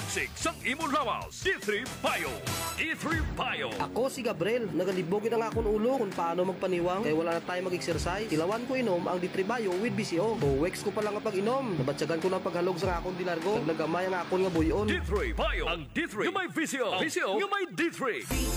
Siksik sang imong lawas. D3 Bio. D3 Bio. Ako si Gabriel, nagalibogin ang akong ulo kung paano magpaniwang kaya wala na tayo mag-exercise. Tilawan ko inom ang D3 Bio with BCO. O weeks ko pa lang ang pag-inom. Nabatsagan ko ng paghalog sa akong dilargo. Nagnagamay ang akong nga buyon. D3 Bio. Ang D3 yung may VCO. VCO yung may D3.